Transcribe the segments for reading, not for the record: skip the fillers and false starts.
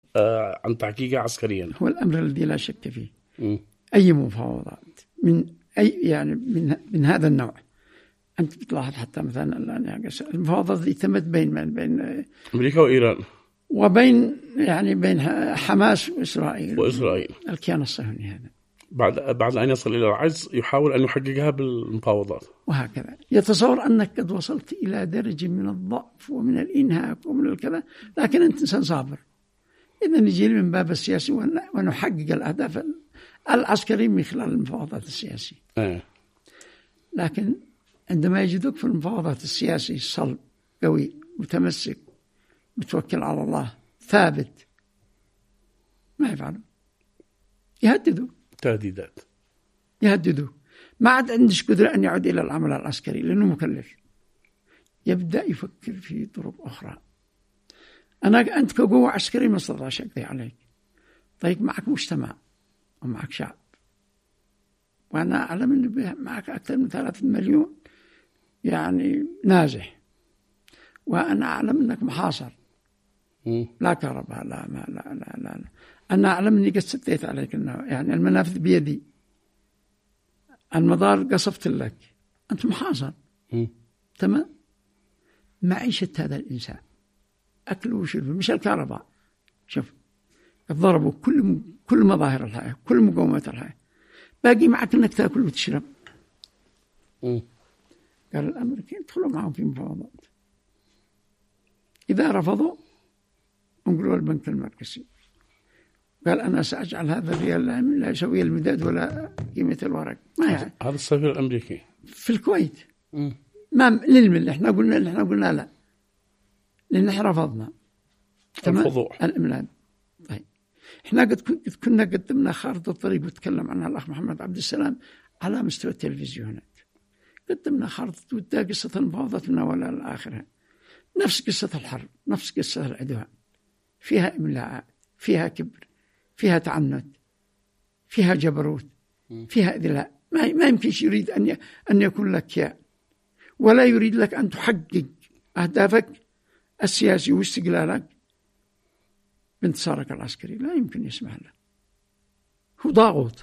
عن تحقيقها عسكريا. هو الأمر الذي لا شك فيه. أي مفاوضات من أي يعني من هذا النوع، أنت بتلاحظ حتى مثلا الآن المفاوضات اللي تمت بين أمريكا وإيران وبين يعني بين حماس وإسرائيل الكيان الصهيوني هذا، بعد أن يصل إلى العجز يحاول أن يحققها بالمفاوضات، وهكذا يتصور أنك قد وصلت إلى درجة من الضعف ومن الإنهاك ومن الكذا، لكن أنت إنسان صابر. إذا نجي من باب السياسي ونحقق الأهداف العسكرية من خلال المفاوضات السياسية. لكن عندما يجدك في المفاوضات السياسية صلب قوي متمسك متوكل على الله ثابت، ما يفعلوا، يهددوا تهديدات، يهددوا، ما عاد عندش قدرة أن يعود إلى العمل العسكري لأنه مكلف، يبدأ يفكر في طرق أخرى. أنت كقوة عسكرية ما استطاعش أقضي عليك، طيب معك مجتمع ومعك شعب، وأنا أعلم أن معك أكثر من 3 مليون يعني نازح، وأنا أعلم أنك محاصر لا كهرباء لا ما لا لا لا, لا. أنا أعلم أني قد سديت عليك إنه يعني المنافذ بيدي، المدار قصفت لك، أنت محاصر. تمام. معيشة هذا الإنسان أكله وشربه مش الكهرباء، شوف ضربوا كل مظاهر الحياة، كل مقومات الحياة، باقي معك أنك تأكل وتشرب. قال الأمريكان ادخلوا معهم في مفاوضات، إذا رفضوا انقلوا البنك المركزي، قال أنا سأجعل هذا الريال لا يسوي المداد ولا قيمة الورق. ما يعني هذا السفير الأمريكي في الكويت ما للمل احنا قلنا لا، لأن احنا رفضنا الخضوع الإملاء. طيب احنا كنا قدمنا خارطة الطريق وتكلم عنها الأخ محمد عبد السلام على مستوى التلفزيونات، قدمنا خارطة وده قصة المفاوضات من أولها لآخرها، نفس قصة الحرب، نفس قصة العدوان، فيها إملاءات، فيها كبر، فيها تعنت، فيها جبروت، فيها إذلاء. ما يمكنش يريد أن يكون لك كيان، ولا يريد لك أن تحقق أهدافك السياسي واستقلالك بانتصارك العسكري، لا يمكن يسمح له. هو ضاغط.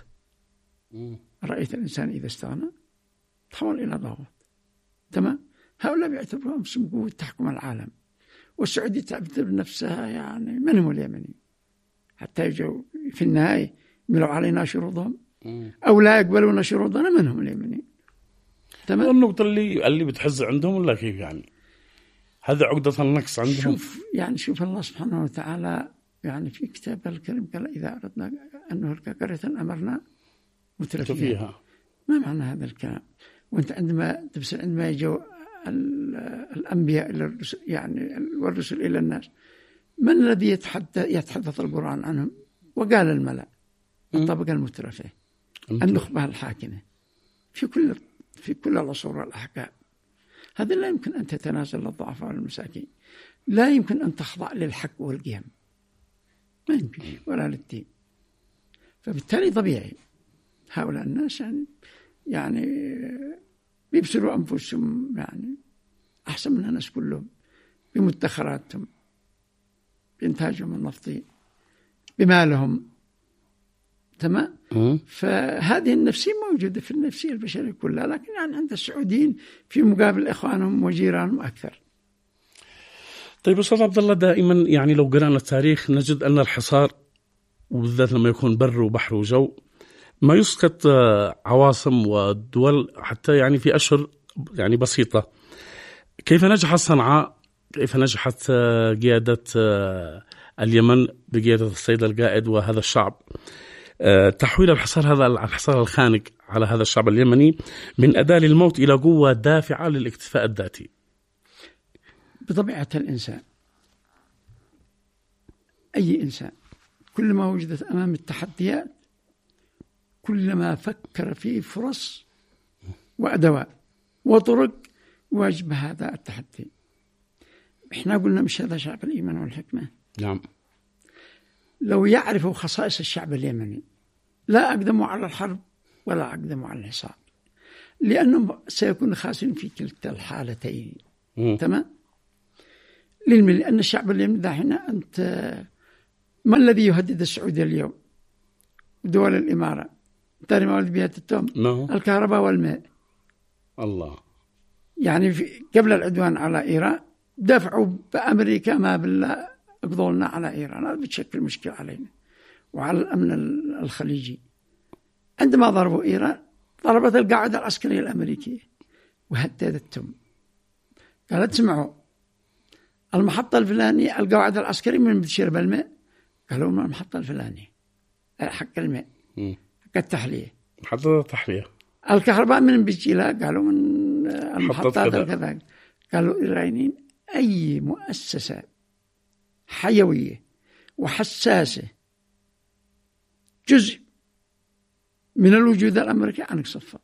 رأيت الإنسان إذا استغنى تحول إلى ضاغط. تمام. هؤلاء بيعتبروا أنفسهم قوة تحكم العالم، والسعودية تعتبر نفسها يعني من هو اليمني، حتى يجوا في النهاية يملوا علينا شروطهم أو لا يقبلون شروطنا، من هم اليمني. تمام. النقطة اللي بتحز عندهم ولا كيف يعني؟ هذا عقدة النقص عندهم. شوف الله سبحانه وتعالى يعني في كتابه الكريم قال إذا أردنا أن نهلك قرية أمرنا مترفيها. ما معنى هذا الكلام؟ وأنت عندما يجوا الأنبياء يعني والرسل إلى الناس، من الذي يتحدث القرآن عنهم؟ وقال الملأ، الطبقة المترفة، النخبة الحاكمة في كل العصور والأحكام. هذا لا يمكن أن تتنازل للضعفاء والمساكين، لا يمكن أن تخضع للحق والقيم، ما يمكن، ولا للدين. فبالتالي طبيعي هؤلاء الناس يعني بيبصروا أنفسهم يعني أحسن من الناس كلهم، بمدخراتهم، بإنتاجهم النفطي، بمالهم. تمام. فهذه النفسية موجودة في النفسية البشرية كلها، لكن يعني عند السعوديين في مقابل إخوانهم وجيرانهم أكثر. طيب أستاذ عبد الله، دائما يعني لو قرأنا التاريخ نجد أن الحصار وبالذات لما يكون بر وبحر وجو ما يسقط عواصم ودول حتى يعني في أشهر يعني بسيطة. كيف نجحت صنعاء؟ كيف نجحت قيادة اليمن بقيادة السيد القائد وهذا الشعب تحويل الحصار الخانق على هذا الشعب اليمني من أداة للموت إلى قوة دافعة للاكتفاء الذاتي؟ بطبيعة الإنسان، أي إنسان كلما وجدت أمام التحديات كلما فكر في فرص وأدوات وطرق واجب هذا التحدي. إحنا قلنا مش هذا شعب الإيمان والحكمة. نعم. لو يعرفوا خصائص الشعب اليمني لا أقدموا على الحرب ولا أقدموا على الحصار، لأنهم سيكون خاسرين في كلتا الحالتين. تمام. لأن الشعب اليمني دحين أنت ما الذي يهدد السعودية اليوم؟ دول الإمارة ترى ما ولد بها التوم، الكهرباء والماء. الله. يعني قبل العدوان على إيران دفعوا بأمريكا ما بالله قبضوا لنا على إيران. هذا بتشكل مشكلة علينا وعلى الأمن الخليجي. عندما ضربوا إيران ضربت القاعدة العسكرية الأمريكية وهددتهم، قالت اسمعوا المحطة الفلانية القاعدة العسكرية من بتشير بالماء؟ قالوا من المحطة الفلانية حق الماء حق التحلية، محطة التحلية. الكهرباء من بيجي لها؟ قالوا من المحطات كذا. قالوا الإيرانيين أي مؤسسة حيوية وحساسة جزء من الوجود الأمريكي عنك صفة.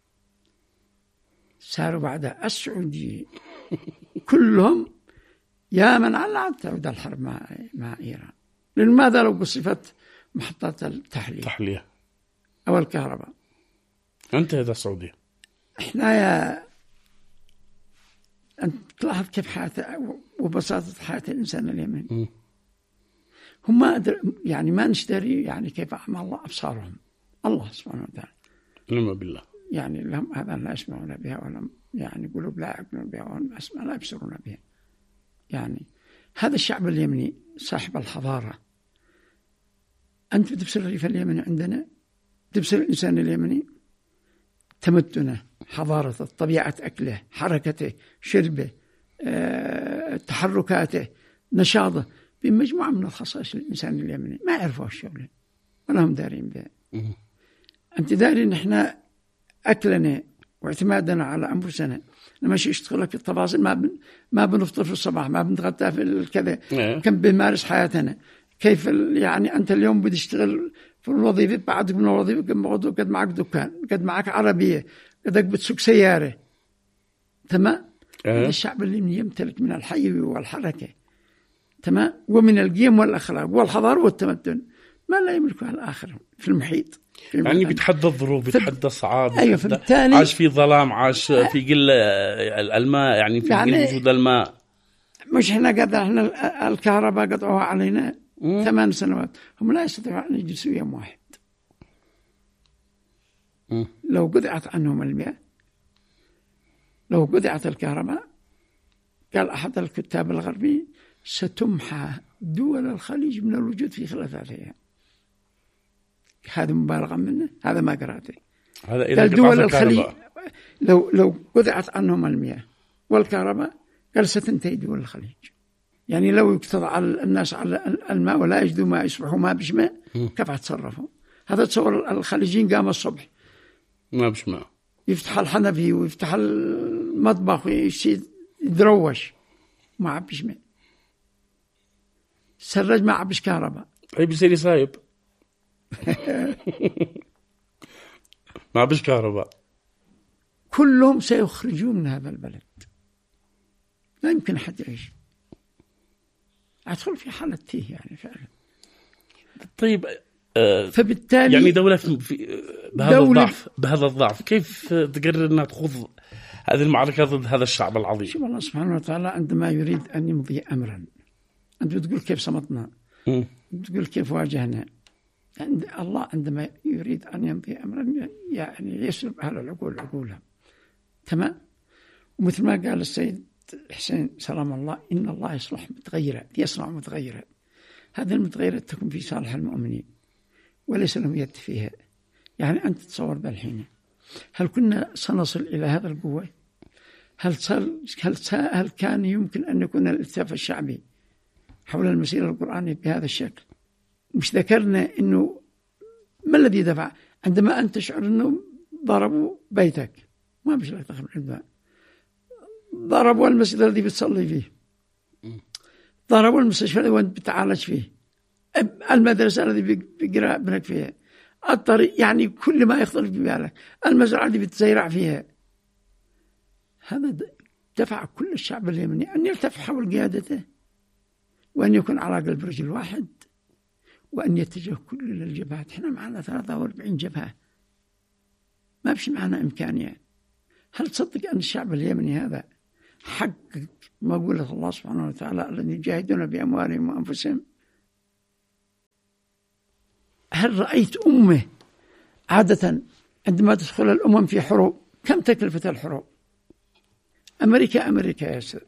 صاروا بعدها السعودية كلهم يا من على تعود الحرب مع إيران. لماذا لو قصفت محطات التحلية أو الكهرباء؟ أنت هذا السعودية. إحنا أنت تلاحظ كيف حياة وبساطة حياة الإنسان اليمني. هم يعني ما نشتري يعني كيف أعمى الله أبصارهم، الله سبحانه وتعالى. نعم بالله. يعني لهم آذان لا يسمعون بها، ولم يعني قلوب لا يعقلون بها، ولم أسمع لا يبصرون بها. يعني هذا الشعب اليمني صاحب الحضارة. أنت بتبصر الريف اليمني عندنا، بتبصر الإنسان اليمني تمدنه، حضارته، طبيعة أكله، حركته، شربه، تحركاته، نشاطه، بمجموعة من الخصائص الإنسان اليمني ما يعرفوا الشغل ولا هم دارين بها. أنت داري إن إحنا أكلنا واعتمادنا على أنفسنا لما يشتغل في التفاصيل ما بنفطر في الصباح، ما بنتغدى في الكذا، كم بنمارس حياتنا. كيف يعني أنت اليوم بتشتغل في الوظيفة، بعدك من الوظيفة قد معك دكان، قد معك عربية، قدك بتسوق سيارة، تمام. هذا الشعب اللي يمتلك من الحيوية والحركة، تمام، ومن القيم والأخلاق والحضارة والتمدن ما لا يملكها الآخر في المحيط. يعني بيتحدى الظروف، بيتحدى الصعاب. أيوة، فبالتالي عاش في ظلام، عاش في قلة الماء، يعني في قلة وجود الماء. مش إحنا الكهرباء قطعوها علينا 8 سنوات، هم لا يستطيعون أن يجلسوا يوم واحد. لو قطعت عنهم المياه، لو قطعت الكهرباء، قال أحد الكتاب الغربي ستمحى دول الخليج من الوجود في خلال 3 أيام. هذا مبالغة منه، هذا ما قرأته. قال دول الخليج لو قطعت عنهم المياه والكهرباء قال ستنتهي دول الخليج. يعني لو يقتضى الناس على الماء ولا يجدوا ما يصبحوا ما بش ماء، كيف هتصرفوا؟ هذا تصور الخليجيين قام الصبح ما بش ماء، يفتح الحنفي ويفتح المطبخ ويدروش، ما عبش ماء. سرج ما عبش كهرباء، أي بيصير سايب. ما عبش كهرباء. كلهم سيخرجون من هذا البلد، لا يمكن أحد يعيش. أدخل في حالة تيه يعني فعلا. طيب فبالتالي يعني دولة بهذا الضعف كيف تقرر أنها تخوض هذه المعركة ضد هذا الشعب العظيم؟ شوف الله سبحانه وتعالى عندما يريد أن يمضي أمرا، أنت بتقول كيف صمتنا، بتقول كيف واجهنا. عند الله عندما يريد أن يمضي أمرا يعني يسلب أهل العقول عقولهم، تمام. ومثل ما قال السيد حسين سلام الله، إن الله يصلح متغيرات، يصنع متغيرات. هذه المتغيرات تكون في صالح المؤمنين وليس لهم يد فيها. يعني أنت تصور بالحين، هل كنا سنصل إلى هذا القوة؟ هل كان يمكن أن يكون الالتفاف الشعبي حول المسيرة القرآنية بهذا الشكل؟ مش ذكرنا إنه ما الذي دفع عندما أنت تشعر إنه ضربوا بيتك، ما بش لك تخبر العدوان، ضربوا المسجد الذي بتصلي فيه، ضربوا المستشفى الذي وانت بتعالج فيه، المدرسة الذي بيقرأ ابنك فيها، الطريق، يعني كل ما يخطر في بالك، المزرعة التي بتزرع فيها. هذا دفع كل الشعب اليمني أن يرتفع حول قيادته، وأن يكون على قلب رجل واحد، وأن يتجه كل للجبهات. احنا معنا 43 جبهة، ما بش معنا إمكانيات. هل تصدق أن الشعب اليمني هذا حقق ما قوله الله سبحانه وتعالى الذين يجاهدون بأموالهم وأنفسهم؟ هل رأيت أمة عادة عندما تدخل الأمم في حروب كم تكلفة الحروب؟ أمريكا يا سيد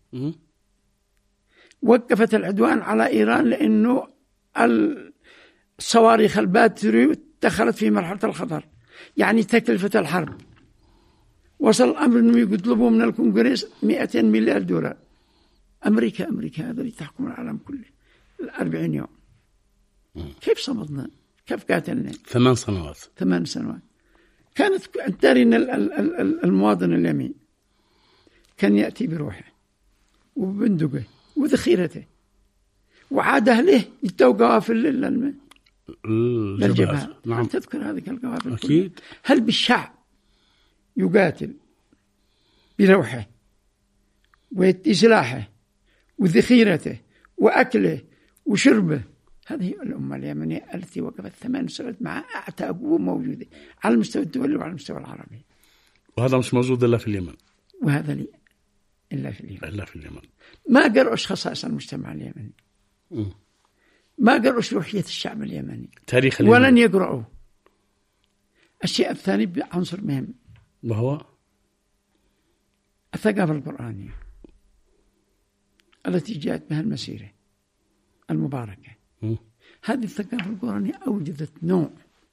وقفت العدوان على إيران لأنه الصواريخ الباتري دخلت في مرحلة الخطر. يعني تكلفة الحرب وصل الأمر أنه يطلبوا من الكونغرس 200 مليار دولار. أمريكا هذا اللي تحكم العالم كله 40 يوم. كيف صمدنا؟ كيف قاتلنا؟ 8 سنوات. كانت ترين المواطن اليمين كان يأتي بروحه وبندقه وذخيرته وعاد أهله يتوا قوافل للجبهة. نعم. تذكر هذه القوافل أكيد. هل بالشعب يقاتل بروحه وسلاحه وذخيرته وأكله وشربه؟ هذه الأمة اليمنية التي وقفت 8 سنوات مع أعتى قوة موجودة على المستوى الدولي وعلى المستوى العربي. وهذا مش موجود إلا في اليمن. وهذا إلا في اليمن. ما قرأوش خصائص المجتمع اليمني. ما قرأوش روحية الشعب اليمني. تاريخ اليمن. ولن يقرأوا. الشيء الثاني عنصر مهم وهو الثقافة القرآنية التي جاءت بها المسيرة المباركة. هذه الثقافة القرآنية أوجدت نوع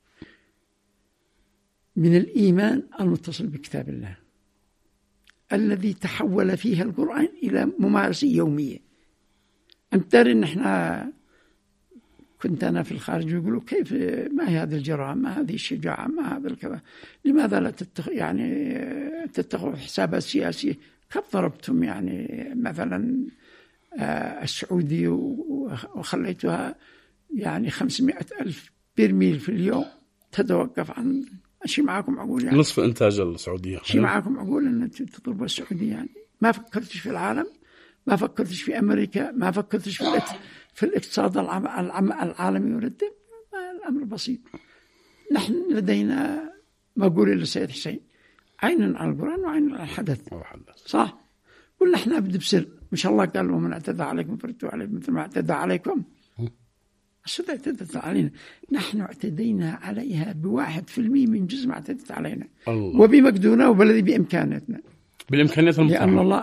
من الإيمان المتصل بكتاب الله الذي تحول فيها القرآن إلى ممارسة يومية. أنت ترى إن إحنا كنت أنا في الخارج يقولوا كيف ما هي هذه الجرائم، ما هذه الشجاعة، ما هذا الكذا، لماذا لا تتخذوا حسابات سياسية؟ كيف ضربتم يعني مثلا السعودي وخليتها يعني 500,000 برميل في اليوم تتوقف عن شيء معاكم عقول يعني نصف إنتاج السعودية. شيء معاكم عقول أن تضربوا السعودية يعني. ما فكرتش في العالم، ما فكرتش في أمريكا، ما فكرتش في الاقتصاد العالمي والدم. الأمر بسيط. نحن لدينا مقولة للسيد حسين: عين على القرآن وعين على الحدث. صح؟ قلنا احنا بسر، مش الله قال ومن اعتدى عليكم فردوا عليه مثل ما اعتدى عليكم. السوداء اعتدت علينا، نحن اعتدينا عليها ب1% من جزء ما اعتدت علينا الله. وبمقدورنا وبالذي بإمكاناتنا، بالإمكانيات المتاحة، لأن الله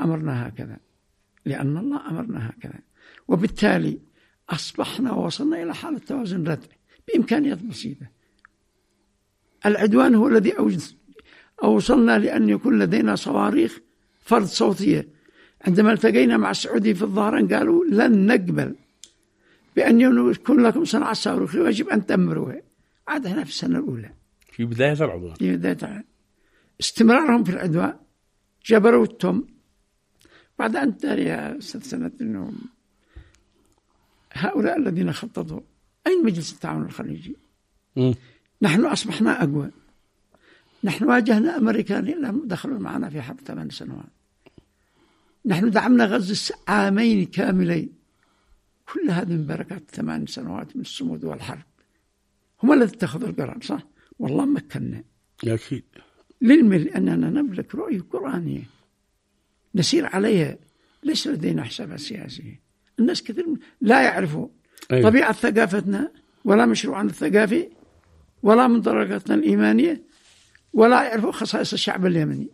أمرنا هكذا. وبالتالي أصبحنا ووصلنا إلى حالة توازن ردع بإمكانيات بسيطة. العدوان هو الذي أوصلنا لأن يكون لدينا صواريخ فرد صوتية. عندما التقينا مع السعودي في الظهران قالوا لن نقبل بأن يكون لكم صناعة صاروخ، يجب أن تأمروها. عاد هنا في السنة الأولى في بداية العدوان، استمرارهم في العدوان جبروتهم. بعد أن ترى يا سنة أنهم هؤلاء الذين خططوا أين مجلس التعاون الخليجي؟ نحن أصبحنا أقوى. نحن واجهنا أمريكان لم دخلوا معنا في حرب 8 سنوات. نحن دعمنا غزة عامين كاملين. كل هذه من بركات 8 سنوات من الصمود والحرب. هم الذين اتخذوا القرار، صح؟ والله مكننا أكيد للمل أننا نملك رؤية قرآنية نسير عليها. ليس لدينا حسابات سياسية. الناس كثير لا يعرفوا طبيعة ثقافتنا ولا مشروعنا الثقافي ولا من درجاتنا الإيمانية، ولا يعرفوا خصائص الشعب اليمني.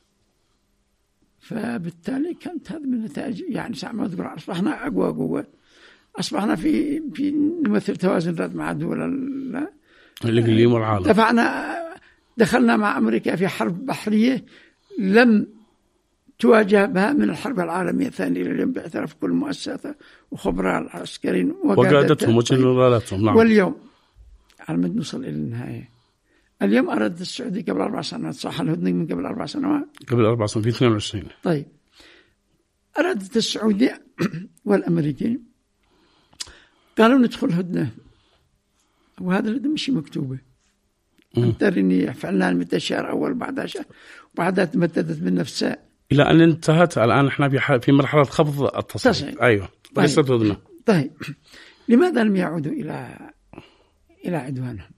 فبالتالي كانت هذه من النتائج. يعني ساعة تقول أصبحنا أقوى قوة، أصبحنا في نمثل توازن رد مع دول الإقليم والعالم. دخلنا مع أمريكا في حرب بحرية لم تواجه بها من الحرب العالمية الثانية إلى اليوم، باعتراف كل مؤسسة وخبراء العسكريين وقادتهم وجنرالاتهم. نعم. واليوم على مد نوصل إلى النهاية. اليوم أردت السعودية قبل 4 سنوات، صح الهدنة من قبل 4 سنوات؟ قبل 4 سنوات في 22. طيب أردت السعودية والأمريكين قالوا ندخل هدنة، وهذا الهدنة مش مكتوبة. أنترني فعلنا 200 شهر أول، بعدها شهر، وبعدها تمددت بالنفساء إلى أن انتهت. الآن احنا في مرحلة خفض التصعيد. أيوة. ليست هدنة. طيب لماذا لم يعودوا إلى عدوانهم؟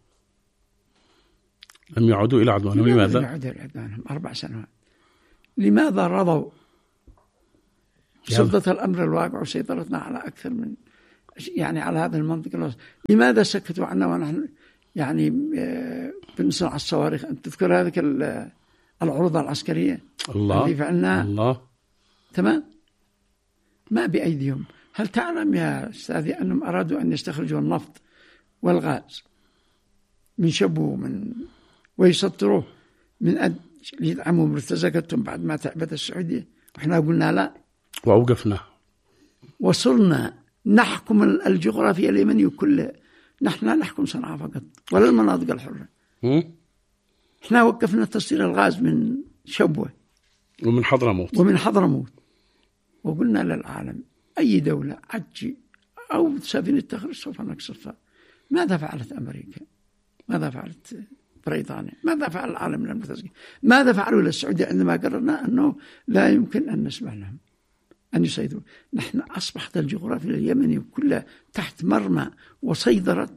لم يعودوا إلى عدوانهم. لماذا؟ لم يعودوا إلى عدوانهم 4 سنوات. لماذا رضوا سلطة الأمر الواقع وسيطرتنا على أكثر من يعني على هذا المنطقة. لماذا سكتوا عنا ونحن يعني بنصنع الصواريخ؟ أنت تذكر هذه العروض العسكرية التي فعلناها؟ الله تمام، ما بأيديهم. هل تعلم يا أستاذي أنهم أرادوا أن يستخرجوا النفط والغاز من شبو ويسطروه من أجل ليدعموا مرتزقتهم بعد ما تعبت السعودية، وإحنا قلنا لا وأوقفنا. وصلنا نحكم الجغرافيا اليمنية كلها، نحن لا نحكم صنعاء فقط ولا المناطق الحرة. إحنا وقفنا تصدير الغاز من شبوة ومن حضرموت وقلنا للعالم أي دولة عجي أو سفينة تخرج سوف نقصفها. ماذا فعلت أمريكا؟ ماذا فعلت بريطانيا؟ ماذا فعل العالم المتزقين؟ ماذا فعلوا للسعودية عندما قررنا أنه لا يمكن أن نسمح لهم أن يسيطروا؟ نحن أصبحت الجغرافيا اليمنية كلها تحت مرمى وسيطرة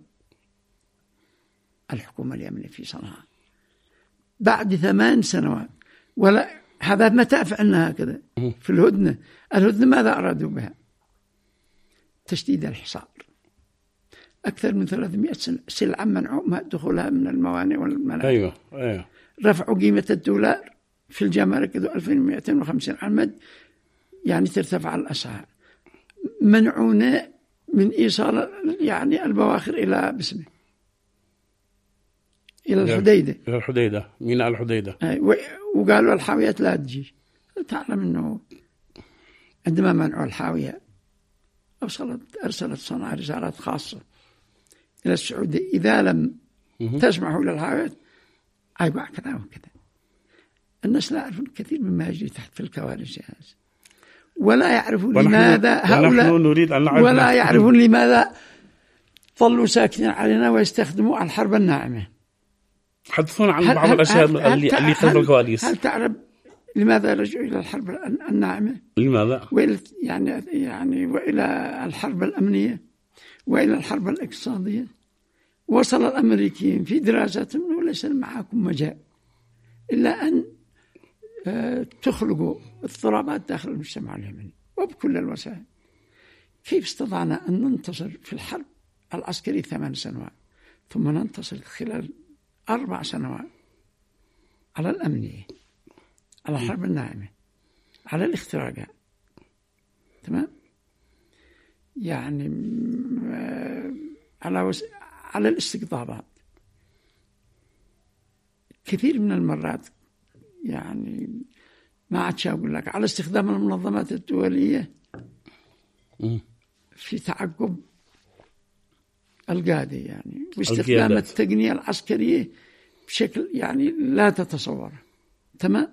الحكومة اليمنية في صنعاء بعد 8 سنوات. ولا هذا متى فعلنا هكذا في الهدنة ماذا أرادوا بها؟ تشديد الحصار. أكثر من 300 سلعة منعوا دخولها من الموانئ والمنافذ. أيوة. رفعوا قيمة الدولار في الجمارك 2250 عمد، يعني ترتفع الأسعار. منعونا من إيصال يعني البواخر إلى بسمه إلى الحديدة. ميناء الحديدة. وقالوا الحاويات لا تجي. تعلم أنه عندما منعوا الحاوية أرسلت صنعاء رسالات خاصة إلى السعودية: إذا لم تسمحوا للحاويات أيوة كذا وكذا. الناس لا يعرفون كثير مما يجري تحت في الكواليس، ولا يعرفون لماذا هؤلاء ولا يعرفون لماذا ظلوا ساكتين علينا ويستخدموا الحرب الناعمة. حدثونا عن بعض الأشياء اللي خلف الكواليس. هل تعرف لماذا رجعوا إلى الحرب الناعمة؟ لماذا؟ يعني وإلى الحرب الأمنية وإلى الحرب الاقتصادية. وصل الأمريكيين في دراساتهم أنه ليس معكم مجال إلا أن تخلقوا اضطرابات داخل المجتمع اليمني وبكل الوسائل. كيف استطعنا أن ننتصر في الحرب العسكرية 8 سنوات ثم ننتصر خلال 4 سنوات على الأمنية، على الحرب الناعمة، على الاختراقات؟ تمام، يعني على الاستقطابات. كثير من المرات يعني ما عادش أقول لك على استخدام المنظمات الدولية في تعقب القادة، يعني واستخدام التقنية العسكرية بشكل يعني لا تتصوره. تمام،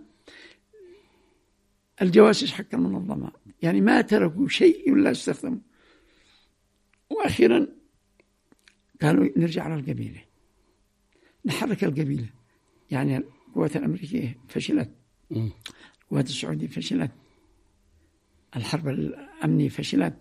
الجواسيس حق المنظمات يعني ما تركوا شيء ولا استخدموا. وأخيرا قالوا نرجع على القبيلة، نحرك القبيلة. يعني القوات الأمريكية فشلت، القوات السعودية فشلت، الحرب الأمنية فشلت،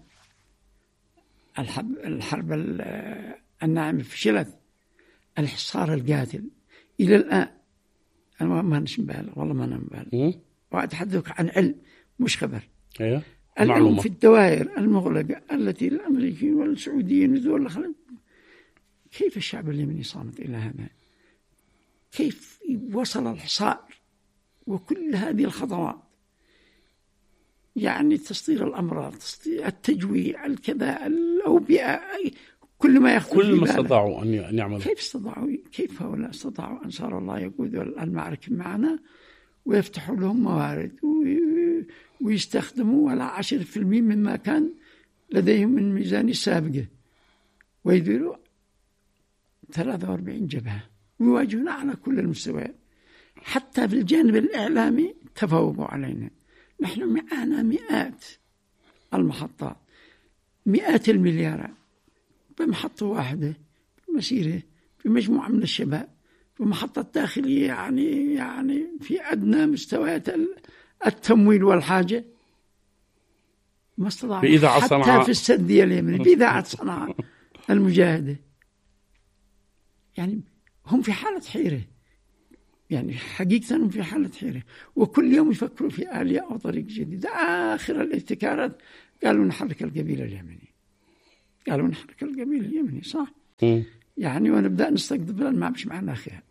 الحرب الناعمة فشلت، الحصار القاتل إلى الآن. أنا ما نبالغ، والله ما نبالغ، وأتحدثك عن علم مش خبر. العلم في الدوائر المغلقة التي الأمريكيين والسعوديين ودول الخليج. كيف الشعب اليمني صامت إلى هذا؟ كيف وصل الحصار وكل هذه الخطوات؟ يعني تصدير الأمراض، التجويع، الكذا، الأوبئة، كل ما يخطر كل ما استطاعوا أن يعملوا. كيف هؤلاء استطاعوا أنصار الله يقودوا المعركة معنا ويفتحوا لهم موارد ويستخدموا على 10% مما كان لديهم من ميزانية سابقة، ويديروا 43 جبهة ويواجهون على كل المستويات. حتى في الجانب الإعلامي تفوقوا علينا. نحن معنا مئات المحطات، مئات المليارات بمحطة واحدة، بمسيرة، بمجموعة من الشباب، بمحطة داخلية، يعني في أدنى مستويات التمويل والحاجة. ما استطاعوا حتى في السردية اليمنية بإذاعة صنعاء المجاهدة. يعني هم في حالة حيرة، يعني حقيقة هم في حالة حيرة، وكل يوم يفكروا في آلية أو طريق جديد. آخر الابتكارات قالوا نحرك القبيلة اليمنية. قالوا نحرك القبيل اليمني صح. يعني ونبدأ نستقطب ما مش معنا خير.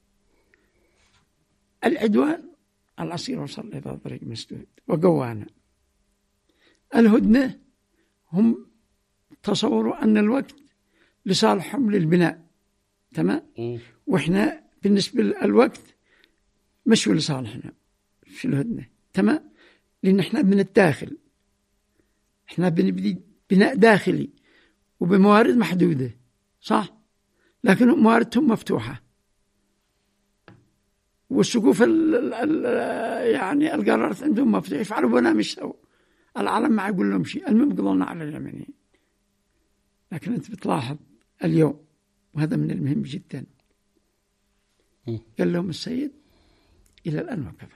العدوان العصير وصل إلى طريق مسدود وقوانا. الهدنة هم تصوروا أن الوقت لصالحهم للبناء، تمام. وإحنا بالنسبة للوقت مش لصالحنا في الهدنة، تمام، لأن إحنا من الداخل، إحنا بنبدي بناء داخلي وبموارد محدودة صح، لكن مواردهم مفتوحة، والسقوف يعني القرارات عندهم مفتوحة، يفعلوا بنا مش سووا، العالم ما يقول لهم شيء، المهم قضلنا على اليمنيين. لكن أنت بتلاحظ اليوم، وهذا من المهم جدا، قال لهم السيد إلى الآن وكفى،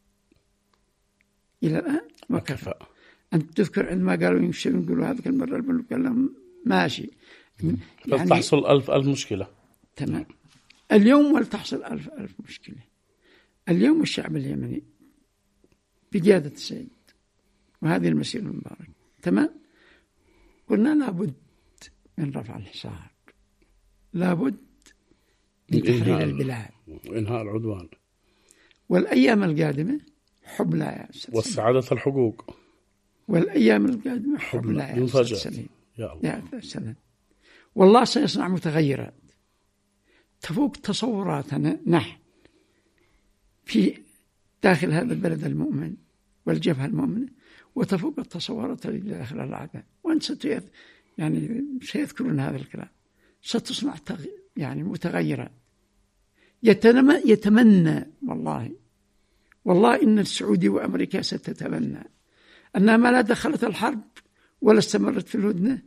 إلى الآن وكفى. أنت تذكر عندما قالوا يمشون يقولوا هذه المرة الملك قال لهم ماشي، يعني تحصل ألف مشكلة، تمام. اليوم ولتحصل ألف مشكلة. اليوم الشعب اليمني بقيادة السيد وهذه المسيرة المباركة، تمام، قلنا لابد من رفع الحصار، لابد من تحرير البلاد وإنهاء العدوان، والأيام القادمة حبلى يا أستاذ، واستعادة الحقوق، والأيام القادمة حبلى يا أستاذ سليم، يا أستاذ سليم. والله سيصنع متغيرات تفوق تصوراتنا نحن في داخل هذا البلد المؤمن والجبهة المؤمنة، وتفوق التصورات التي داخل الأعداء. وأنت يعني سيذكرون هذا الكلام، ستصنع يعني متغيرات. يتمنى والله إن السعودي وأمريكا ستتمنى أنها ما لا دخلت الحرب ولا استمرت في الهدنة،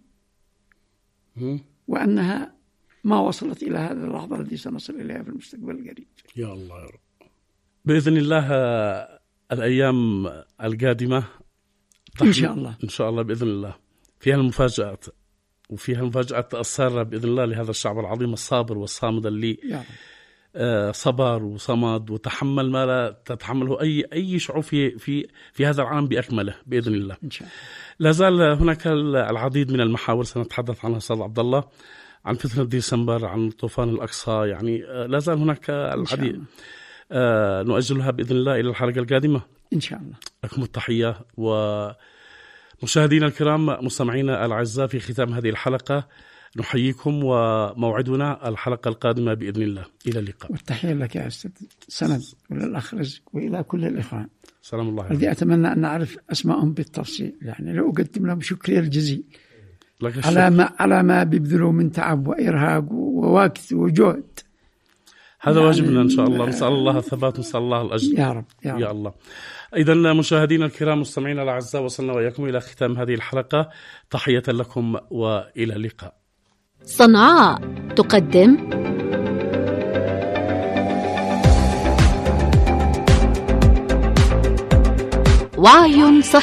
وأنها ما وصلت إلى هذه اللحظة التي سنصل إليها في المستقبل القريب. يا الله يا رب. بإذن الله الأيام القادمة إن شاء الله، إن شاء الله بإذن الله فيها المفاجآت، وفيها المفاجآت السارة بإذن الله لهذا الشعب العظيم الصابر والصامد اللي صبر وصمد وتحمل ما لا تتحمله أي شعوب في هذا العالم بأكمله بإذن الله. إن شاء الله. لا زال هناك العديد من المحاور سنتحدث عنها أستاذ عبد الله، عن فتنة ديسمبر، عن طوفان الأقصى، يعني لا زال هناك العديد نؤجلها بإذن الله إلى الحلقة القادمة إن شاء الله. لكم التحية، ومشاهدينا الكرام مستمعينا الأعزاء، في ختام هذه الحلقة نحييكم، وموعدنا الحلقة القادمة بإذن الله. إلى اللقاء. والتحية لك يا أستاذ سند وللأخ رزق وإلى كل الإخوان. سلام الله. الذي أتمنى أن أعرف أسمائهم بالتفصيل، يعني لو أقدم لهم شكري الجزيل على ما بيبذلوا من تعب وإرهاق ووقت وجهد. هذا يعني واجبنا إن شاء الله. نسأل الله الثبات، نسأل الله الأجر يا رب يا الله. إذا مشاهدينا الكرام مستمعينا الأعزاء، وصلنا وإياكم إلى ختام هذه الحلقة. تحية لكم وإلى اللقاء. صنعاء تقدم وعي صحي.